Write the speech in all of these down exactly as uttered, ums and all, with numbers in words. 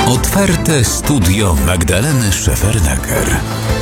Otwarte studio Magdaleny Szefernaker.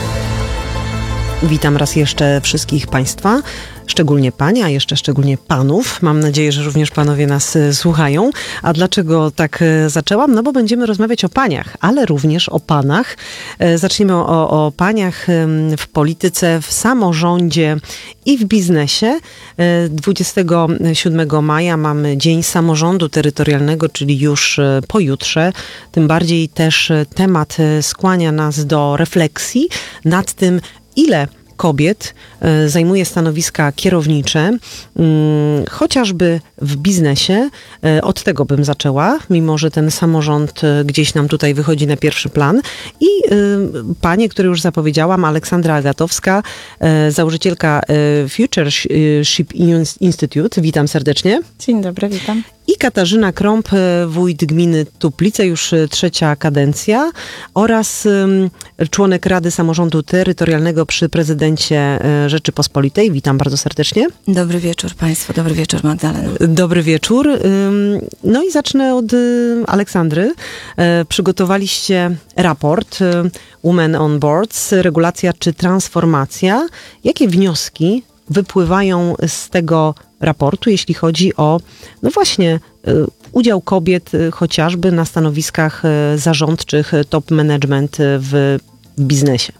Witam raz jeszcze wszystkich Państwa, szczególnie Panie, a jeszcze szczególnie Panów. Mam nadzieję, że również Panowie nas y, słuchają. A dlaczego tak y, zaczęłam? No bo będziemy rozmawiać o paniach, ale również o panach. Y, zaczniemy o, o paniach y, w polityce, w samorządzie i w biznesie. Y, dwudziestego siódmego maja mamy Dzień Samorządu Terytorialnego, czyli już y, pojutrze. Tym bardziej też y, temat y, skłania nas do refleksji nad tym, ile kobiet y, zajmuje stanowiska kierownicze, y, chociażby w biznesie. Y, od tego bym zaczęła, mimo że ten samorząd y, gdzieś nam tutaj wychodzi na pierwszy plan. I y, panie, które już zapowiedziałam, Aleksandra Agatowska, y, założycielka y, Futureship Institute. Witam serdecznie. Dzień dobry, witam. I Katarzyna Krąb, wójt gminy Tuplice, już trzecia kadencja, oraz um, członek Rady Samorządu Terytorialnego przy prezydencie Rzeczypospolitej. Witam bardzo serdecznie. Dobry wieczór Państwu, dobry wieczór Magdalena. Dobry wieczór. No i zacznę od Aleksandry. Przygotowaliście raport Women on Boards, regulacja czy transformacja. Jakie wnioski wypływają z tego raportu, jeśli chodzi o, no właśnie, udział kobiet chociażby na stanowiskach zarządczych, top management w biznesie?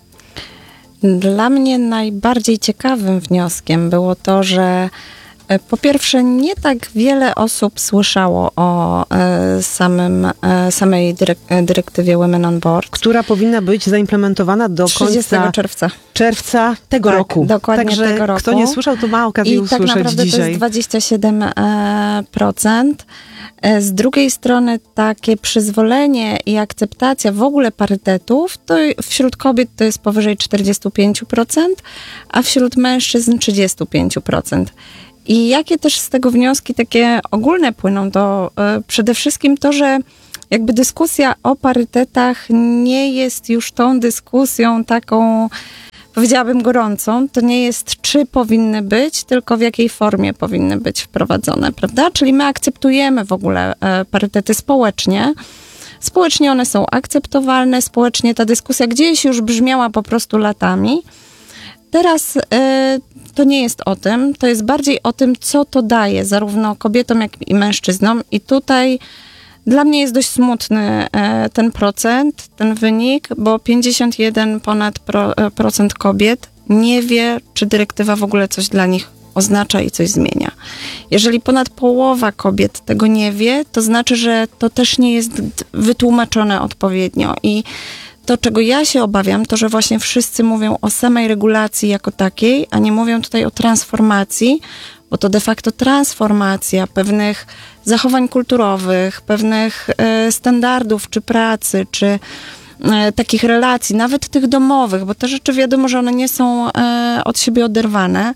Dla mnie najbardziej ciekawym wnioskiem było to, że po pierwsze nie tak wiele osób słyszało o e, samym, e, samej dyrek, dyrektywie Women on Board. Która powinna być zaimplementowana do trzydziestego końca czerwca. czerwca tego tak, roku. Dokładnie Także tego roku. Kto nie słyszał, to ma okazję I usłyszeć tak naprawdę dzisiaj. to jest dwadzieścia siedem procent. Z drugiej strony takie przyzwolenie i akceptacja w ogóle parytetów to wśród kobiet to jest powyżej czterdzieści pięć procent, a wśród mężczyzn trzydzieści pięć procent. I jakie też z tego wnioski takie ogólne płyną, to y, przede wszystkim to, że jakby dyskusja o parytetach nie jest już tą dyskusją taką, powiedziałabym, gorącą. To nie jest, czy powinny być, tylko w jakiej formie powinny być wprowadzone, prawda? Czyli my akceptujemy w ogóle y, parytety społecznie. Społecznie one są akceptowalne, społecznie ta dyskusja gdzieś już brzmiała po prostu latami. Teraz y, to nie jest o tym, to jest bardziej o tym, co to daje zarówno kobietom, jak i mężczyznom. I tutaj dla mnie jest dość smutny y, ten procent, ten wynik, bo pięćdziesiąt jeden ponad pro, y, procent kobiet nie wie, czy dyrektywa w ogóle coś dla nich oznacza i coś zmienia. Jeżeli ponad połowa kobiet tego nie wie, to znaczy, że to też nie jest wytłumaczone odpowiednio. I to, czego ja się obawiam, to, że właśnie wszyscy mówią o samej regulacji jako takiej, a nie mówią tutaj o transformacji, bo to de facto transformacja pewnych zachowań kulturowych, pewnych e, standardów, czy pracy, czy e, takich relacji, nawet tych domowych, bo te rzeczy wiadomo, że one nie są e, od siebie oderwane.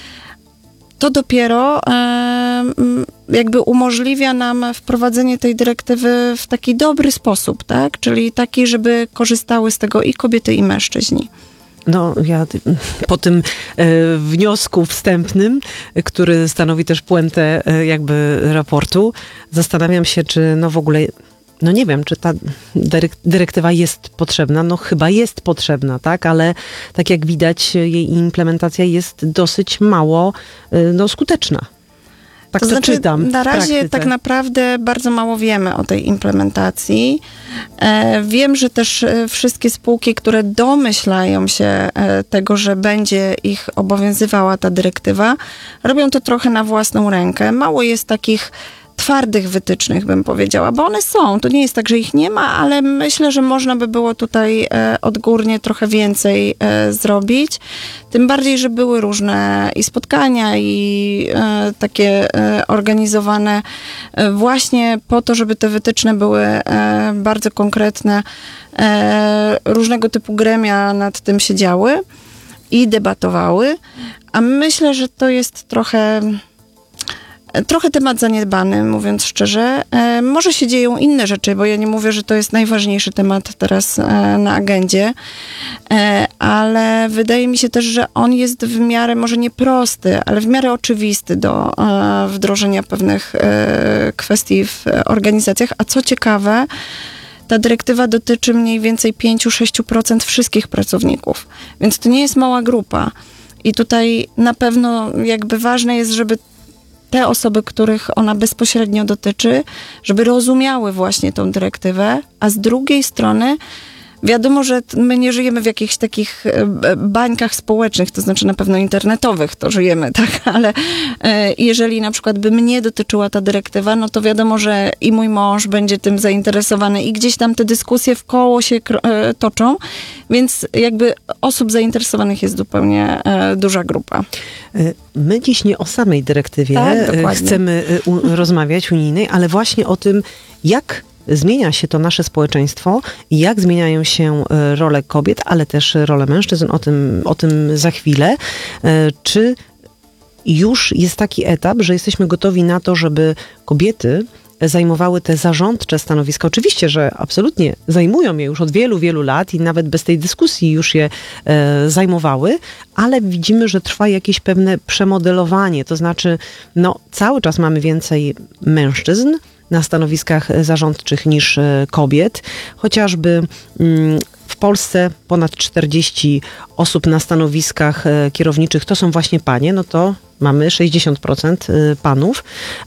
To dopiero e, jakby umożliwia nam wprowadzenie tej dyrektywy w taki dobry sposób, tak? Czyli taki, żeby korzystały z tego i kobiety, i mężczyźni. No, ja po tym e, wniosku wstępnym, który stanowi też puentę e, jakby raportu, zastanawiam się, czy no w ogóle, no nie wiem, czy ta dyryk- dyrektywa jest potrzebna. No chyba jest potrzebna, tak? Ale tak jak widać, jej implementacja jest dosyć mało e, no, skuteczna. Tak to, to znaczy, czytam na razie tak naprawdę bardzo mało wiemy o tej implementacji. E, wiem, że też e, wszystkie spółki, które domyślają się e, tego, że będzie ich obowiązywała ta dyrektywa, robią to trochę na własną rękę. Mało jest takich twardych wytycznych, bym powiedziała, bo one są. To nie jest tak, że ich nie ma, ale myślę, że można by było tutaj e, odgórnie trochę więcej e, zrobić. Tym bardziej, że były różne i spotkania, i e, takie e, organizowane e, właśnie po to, żeby te wytyczne były e, bardzo konkretne. E, różnego typu gremia nad tym siedziały i debatowały, a myślę, że to jest trochę... Trochę temat zaniedbany, mówiąc szczerze. E, może się dzieją inne rzeczy, bo ja nie mówię, że to jest najważniejszy temat teraz e, na agendzie, e, ale wydaje mi się też, że on jest w miarę, może nie prosty, ale w miarę oczywisty do e, wdrożenia pewnych e, kwestii w organizacjach. A co ciekawe, ta dyrektywa dotyczy mniej więcej pięć do sześciu procent wszystkich pracowników, więc to nie jest mała grupa. I tutaj na pewno jakby ważne jest, żeby te osoby, których ona bezpośrednio dotyczy, żeby rozumiały właśnie tą dyrektywę, a z drugiej strony wiadomo, że my nie żyjemy w jakichś takich bańkach społecznych, to znaczy na pewno internetowych, to żyjemy, tak, ale jeżeli na przykład by mnie dotyczyła ta dyrektywa, no to wiadomo, że i mój mąż będzie tym zainteresowany i gdzieś tam te dyskusje w koło się toczą, więc jakby osób zainteresowanych jest zupełnie duża grupa. My dziś nie o samej dyrektywie tak, chcemy u- rozmawiać unijnej, ale właśnie o tym, jak zmienia się to nasze społeczeństwo i jak zmieniają się role kobiet, ale też role mężczyzn. O tym, o tym za chwilę. Czy już jest taki etap, że jesteśmy gotowi na to, żeby kobiety zajmowały te zarządcze stanowiska? Oczywiście, że absolutnie zajmują je już od wielu, wielu lat i nawet bez tej dyskusji już je e, zajmowały, ale widzimy, że trwa jakieś pewne przemodelowanie. To znaczy, no cały czas mamy więcej mężczyzn na stanowiskach zarządczych niż kobiet. Chociażby w Polsce ponad czterdzieści osób na stanowiskach kierowniczych to są właśnie panie, no to mamy sześćdziesiąt procent panów,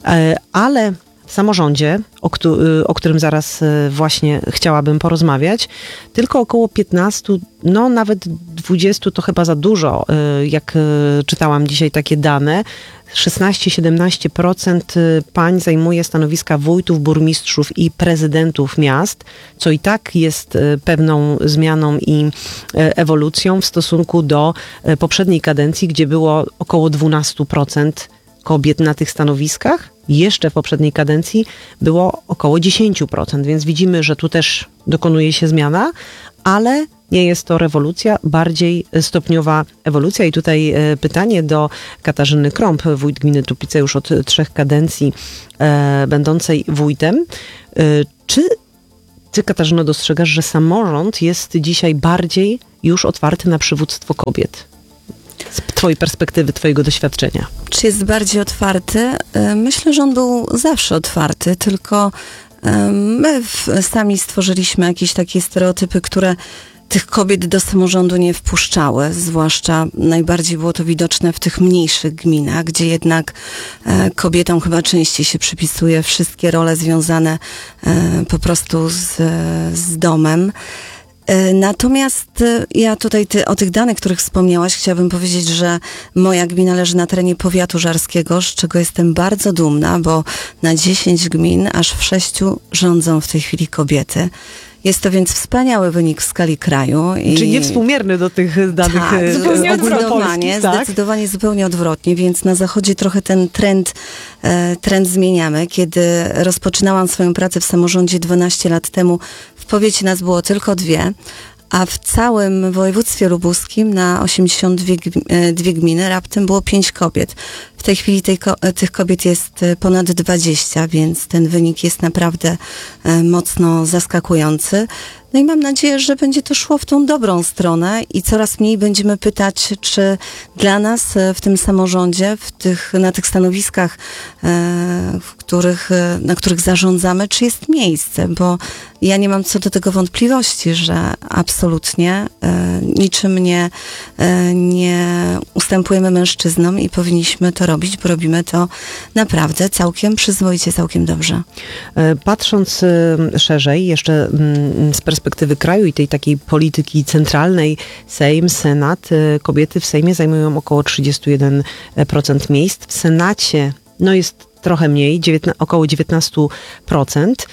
ale w samorządzie, o, o którym zaraz właśnie chciałabym porozmawiać, tylko około piętnaście, no nawet dwadzieścia to chyba za dużo, jak czytałam dzisiaj takie dane, szesnaście do siedemnastu procent pań zajmuje stanowiska wójtów, burmistrzów i prezydentów miast, co i tak jest pewną zmianą i ewolucją w stosunku do poprzedniej kadencji, gdzie było około dwanaście procent kobiet na tych stanowiskach. Jeszcze w poprzedniej kadencji było około dziesięć procent, więc widzimy, że tu też dokonuje się zmiana, ale nie jest to rewolucja, bardziej stopniowa ewolucja. I tutaj pytanie do Katarzyny Krąb, wójt gminy Tupice już od trzech kadencji, e, będącej wójtem. E, czy ty, Katarzyno, dostrzegasz, że samorząd jest dzisiaj bardziej już otwarty na przywództwo kobiet? Z twojej perspektywy, twojego doświadczenia. Czy jest bardziej otwarty? Myślę, że on był zawsze otwarty, tylko my sami stworzyliśmy jakieś takie stereotypy, które tych kobiet do samorządu nie wpuszczały, zwłaszcza najbardziej było to widoczne w tych mniejszych gminach, gdzie jednak kobietom chyba częściej się przypisuje wszystkie role związane po prostu z, z domem. Natomiast ja tutaj ty, o tych danych, których wspomniałaś, chciałabym powiedzieć, że moja gmina leży na terenie powiatu żarskiego, z czego jestem bardzo dumna, bo na dziesięć gmin aż w sześciu rządzą w tej chwili kobiety. Jest to więc wspaniały wynik w skali kraju. I czyli niewspółmierny do tych danych tak, ogólnopolskich, tak? Zdecydowanie zupełnie odwrotnie, więc na zachodzie trochę ten trend, trend zmieniamy. Kiedy rozpoczynałam swoją pracę w samorządzie dwanaście lat temu, w powiecie nas było tylko dwie, a w całym województwie lubuskim na osiemdziesiąt dwie gminy raptem było pięć kobiet. W tej chwili tej, tych kobiet jest ponad dwadzieścia, więc ten wynik jest naprawdę mocno zaskakujący. No i mam nadzieję, że będzie to szło w tą dobrą stronę i coraz mniej będziemy pytać, czy dla nas w tym samorządzie, w tych, na tych stanowiskach, w których, na których zarządzamy, czy jest miejsce, bo ja nie mam co do tego wątpliwości, że absolutnie niczym nie, nie ustępujemy mężczyznom i powinniśmy to robić, bo robimy to naprawdę całkiem przyzwoicie, całkiem dobrze. Patrząc szerzej, jeszcze z perspektywy kraju i tej takiej polityki centralnej, Sejm, Senat, kobiety w Sejmie zajmują około trzydzieści jeden procent miejsc. W Senacie no jest trochę mniej, około dziewiętnaście procent.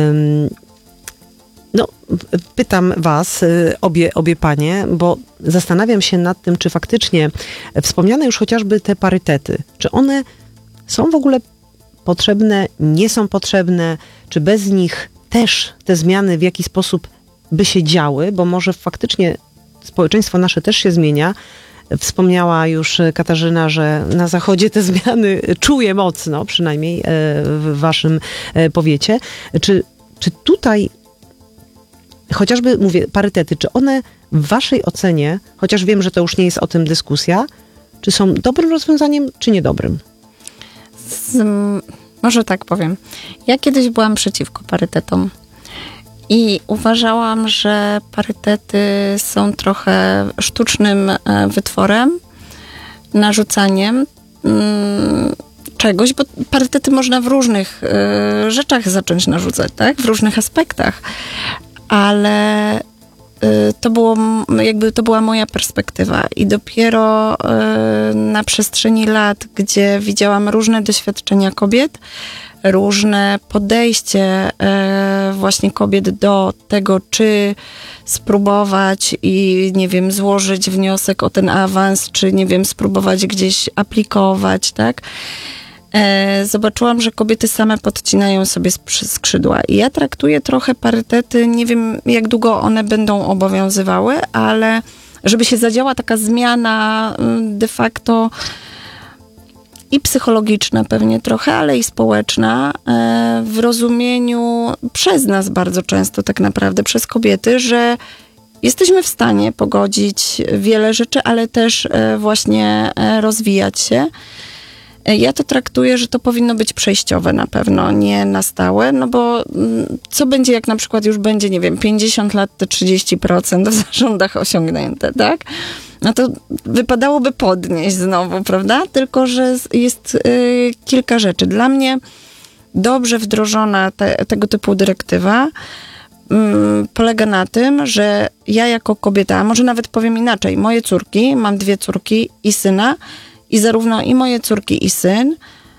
No, pytam was, obie, obie panie, bo zastanawiam się nad tym, czy faktycznie wspomniane już chociażby te parytety, czy one są w ogóle potrzebne, nie są potrzebne, czy bez nich też te zmiany w jakiś sposób by się działy, bo może faktycznie społeczeństwo nasze też się zmienia. Wspomniała już Katarzyna, że na zachodzie te zmiany czuje mocno, przynajmniej w waszym powiecie. Czy, czy tutaj chociażby, mówię, parytety, czy one w waszej ocenie, chociaż wiem, że to już nie jest o tym dyskusja, czy są dobrym rozwiązaniem, czy niedobrym? Z, może tak powiem. Ja kiedyś byłam przeciwko parytetom. I uważałam, że parytety są trochę sztucznym wytworem, narzucaniem mm, czegoś, bo parytety można w różnych y, rzeczach zacząć narzucać, tak? W różnych aspektach. Ale y, to było jakby to była moja perspektywa i dopiero y, na przestrzeni lat, gdzie widziałam różne doświadczenia kobiet, różne podejście y, właśnie kobiet do tego, czy spróbować i, nie wiem, złożyć wniosek o ten awans, czy, nie wiem, spróbować gdzieś aplikować, tak? E, zobaczyłam, że kobiety same podcinają sobie skrzydła. I ja traktuję trochę parytety, nie wiem, jak długo one będą obowiązywały, ale żeby się zadziała taka zmiana de facto i psychologiczna pewnie trochę, ale i społeczna, e, w rozumieniu przez nas bardzo często tak naprawdę, przez kobiety, że jesteśmy w stanie pogodzić wiele rzeczy, ale też e, właśnie e, rozwijać się. Ja to traktuję, że to powinno być przejściowe na pewno, nie na stałe, no bo co będzie, jak na przykład już będzie, nie wiem, pięćdziesiąt lat, to trzydzieści procent w zarządach osiągnięte, tak? No to wypadałoby podnieść znowu, prawda? Tylko że jest y, kilka rzeczy. Dla mnie dobrze wdrożona te, tego typu dyrektywa y, polega na tym, że ja jako kobieta, a może nawet powiem inaczej, moje córki, mam dwie córki i syna, i zarówno i moje córki, i syn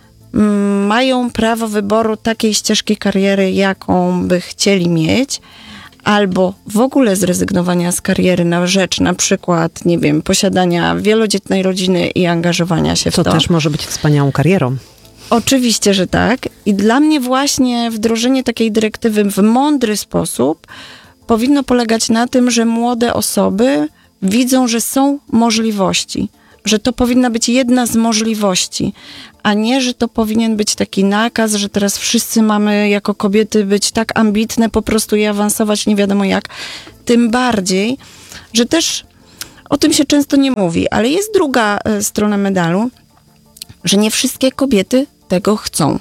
mm, mają prawo wyboru takiej ścieżki kariery, jaką by chcieli mieć, albo w ogóle zrezygnowania z kariery na rzecz na przykład, nie wiem, posiadania wielodzietnej rodziny i angażowania się w to. To też może być wspaniałą karierą. Oczywiście, że tak. I dla mnie właśnie wdrożenie takiej dyrektywy w mądry sposób powinno polegać na tym, że młode osoby widzą, że są możliwości. Że to powinna być jedna z możliwości, a nie, że to powinien być taki nakaz, że teraz wszyscy mamy jako kobiety być tak ambitne po prostu i awansować nie wiadomo jak. Tym bardziej, że też o tym się często nie mówi, ale jest druga y, strona medalu, że nie wszystkie kobiety tego chcą.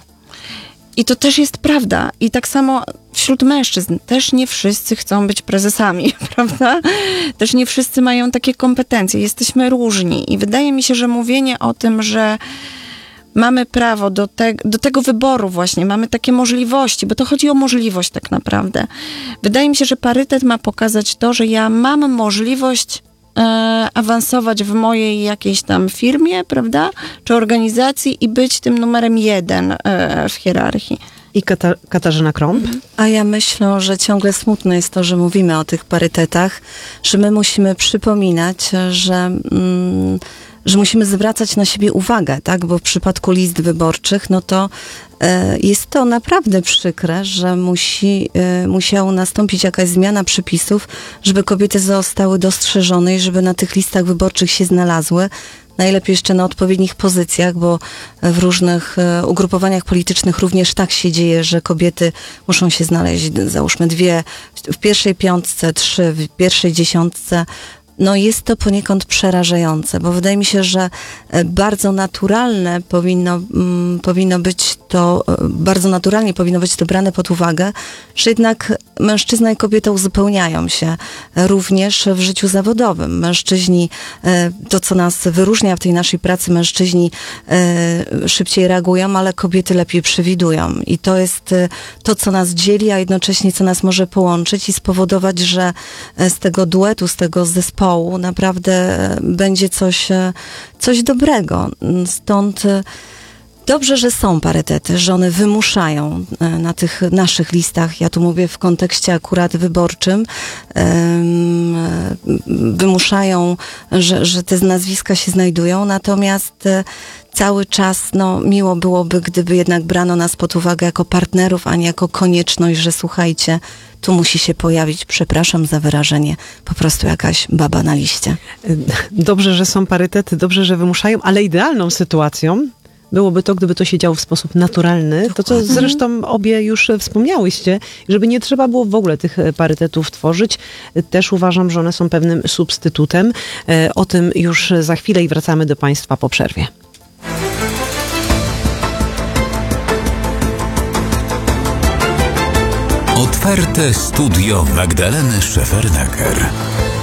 I to też jest prawda. I tak samo wśród mężczyzn też nie wszyscy chcą być prezesami, prawda? Też nie wszyscy mają takie kompetencje. Jesteśmy różni. I wydaje mi się, że mówienie o tym, że mamy prawo do, te, do tego wyboru właśnie, mamy takie możliwości, bo to chodzi o możliwość tak naprawdę. Wydaje mi się, że parytet ma pokazać to, że ja mam możliwość e, awansować w mojej jakiejś tam firmie, prawda? Czy organizacji i być tym numerem jeden e, w hierarchii. I Kata- Katarzyna Krąb? A ja myślę, że ciągle smutne jest to, że mówimy o tych parytetach, że my musimy przypominać, że, mm, że musimy zwracać na siebie uwagę, tak? Bo w przypadku list wyborczych, no to e, jest to naprawdę przykre, że musi, e, musiała nastąpić jakaś zmiana przepisów, żeby kobiety zostały dostrzeżone i żeby na tych listach wyborczych się znalazły. Najlepiej jeszcze na odpowiednich pozycjach, bo w różnych ugrupowaniach politycznych również tak się dzieje, że kobiety muszą się znaleźć, załóżmy dwie w pierwszej piątce, trzy w pierwszej dziesiątce. No jest to poniekąd przerażające, bo wydaje mi się, że bardzo naturalne powinno, mm, powinno być to, bardzo naturalnie powinno być to brane pod uwagę, że jednak mężczyzna i kobieta uzupełniają się również w życiu zawodowym. Mężczyźni, to co nas wyróżnia w tej naszej pracy, mężczyźni szybciej reagują, ale kobiety lepiej przewidują. I to jest to, co nas dzieli, a jednocześnie co nas może połączyć i spowodować, że z tego duetu, z tego zespołu naprawdę będzie coś, coś dobrego. Stąd dobrze, że są parytety, że one wymuszają na tych naszych listach, ja tu mówię w kontekście akurat wyborczym, wymuszają, że, że te nazwiska się znajdują, natomiast cały czas, no, miło byłoby, gdyby jednak brano nas pod uwagę jako partnerów, a nie jako konieczność, że słuchajcie, tu musi się pojawić, przepraszam za wyrażenie, po prostu jakaś baba na liście. Dobrze, że są parytety, dobrze, że wymuszają, ale idealną sytuacją byłoby to, gdyby to się działo w sposób naturalny, to co zresztą obie już wspomniałyście, żeby nie trzeba było w ogóle tych parytetów tworzyć. Też uważam, że one są pewnym substytutem. O tym już za chwilę i wracamy do Państwa po przerwie. Otwarte studio Magdaleny Szefernaker.